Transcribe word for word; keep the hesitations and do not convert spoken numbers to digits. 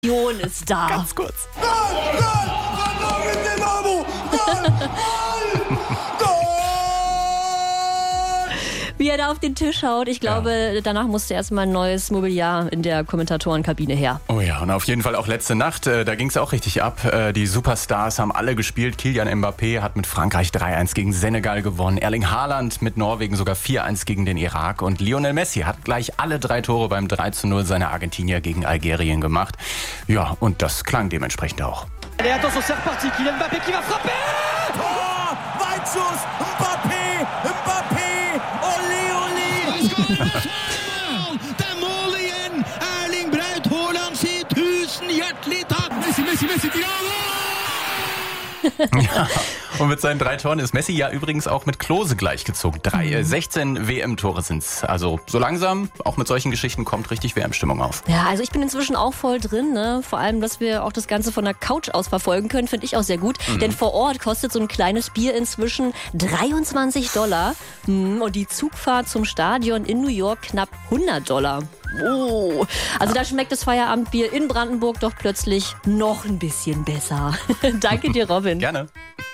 Emotion ist da. Ganz kurz. Gol, Gol, Gol, Gol, Gol, Wie er da auf den Tisch haut. Ich glaube, ja. danach musste erstmal ein neues Mobiliar in der Kommentatorenkabine her. Oh ja, und auf jeden Fall auch letzte Nacht, da ging es auch richtig ab. Die Superstars haben alle gespielt. Kylian Mbappé hat mit Frankreich drei eins gegen Senegal gewonnen. Erling Haaland mit Norwegen sogar vier eins gegen den Irak. Und Lionel Messi hat gleich alle drei Tore beim drei zu null seiner Argentinier gegen Algerien gemacht. Ja, und das klang dementsprechend auch. Allez, attention, c'est reparti. Kylian Mbappé qui va frapper. Tor! Weitschuss! Mbappé! Mbappé! Olé, olé! Det er mål igjen! Erling Braut Haaland sier tusen hjertelig takk! Messi, Messi, Messi, Tirado! Ja, und mit seinen drei Toren ist Messi ja übrigens auch mit Klose gleichgezogen. Drei, äh, sechzehn W M-Tore sind's. Also so langsam, auch mit solchen Geschichten, kommt richtig W M-Stimmung auf. Ja, also ich bin inzwischen auch voll drin. Ne? Vor allem, dass wir auch das Ganze von der Couch aus verfolgen können, finde ich auch sehr gut. Mhm. Denn vor Ort kostet so ein kleines Bier inzwischen dreiundzwanzig Dollar. Und die Zugfahrt zum Stadion in New York knapp hundert Dollar. Oh, also da schmeckt das Feierabendbier in Brandenburg doch plötzlich noch ein bisschen besser. Danke dir, Robin. Gerne.